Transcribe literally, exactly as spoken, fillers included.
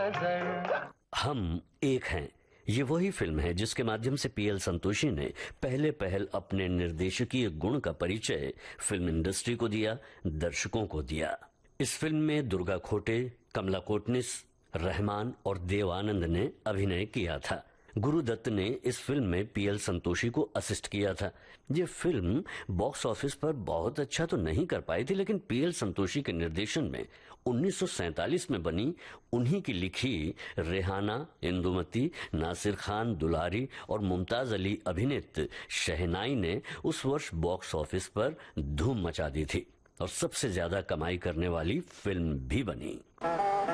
हम एक हैं, ये वही फिल्म है जिसके माध्यम से पीएल संतोषी ने पहले पहल अपने निर्देशकीय गुण का परिचय फिल्म इंडस्ट्री को दिया, दर्शकों को दिया। इस फिल्म में दुर्गा खोटे, कमला कोटनिस, रहमान और देव आनंद ने अभिनय किया था। गुरु दत्त ने इस फिल्म में पीएल संतोषी को असिस्ट किया था। ये फिल्म बॉक्स ऑफिस पर बहुत अच्छा तो नहीं कर पाई थी, लेकिन पीएल संतोषी के निर्देशन में उन्नीस सौ सैंतालीस में बनी उन्हीं की लिखी रेहाना, इंदुमती, नासिर खान दुलारी और मुमताज अली अभिनीत शहनाई ने उस वर्ष बॉक्स ऑफिस पर धूम मचा दी थी और सबसे ज्यादा कमाई करने वाली फिल्म भी बनी।